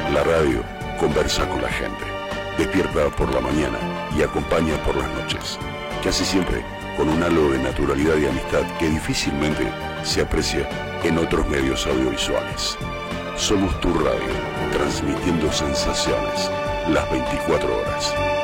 La radio conversa con la gente, despierta por la mañana y acompaña por las noches, casi siempre con un halo de naturalidad y amistad que difícilmente se aprecia en otros medios audiovisuales. Somos tu radio, transmitiendo sensaciones las 24 horas.